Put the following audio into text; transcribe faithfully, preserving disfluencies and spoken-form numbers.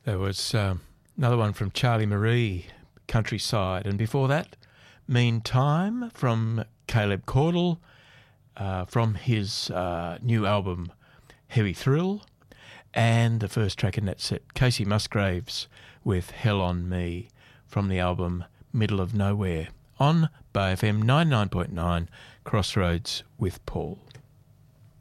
There was um, another one from Charlie Marie, Countryside. And before that, Meantime from Caleb Caudle, uh, from his uh, new album Heavy Thrill. And the first track in that set, Casey Musgraves with Hell on Me from the album Middle of Nowhere on Bay F M ninety-nine point nine, Crossroads with Paul.